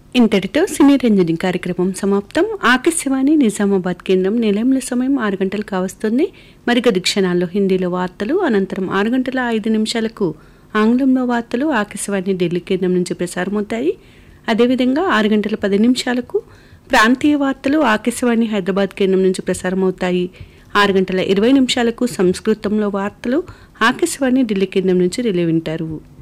ఇంతటితో సినీ రంజని కార్యక్రమం సమాప్తం. ఆకాశవాణి నిజామాబాద్ కేంద్రం నిలయంలో సమయం 6 గంటలు కావస్తుంది. మరికొద్ది క్షణాల్లో హిందీలో వార్తలు, అనంతరం 6 గంటల 5 నిమిషాలకు ఆంగ్లంలో వార్తలు ఆకాశవాణి ఢిల్లీ కేంద్రం నుంచి ప్రసారమవుతాయి. అదేవిధంగా 6 గంటల 10 నిమిషాలకు ప్రాంతీయ వార్తలు ఆకాశవాణి హైదరాబాద్ కేంద్రం నుంచి ప్రసారమవుతాయి. 6 గంటల 20 నిమిషాలకు సంస్కృతంలో వార్తలు ఆకాశవాణి ఢిల్లీ కేంద్రం నుంచి రిలే వింటారు.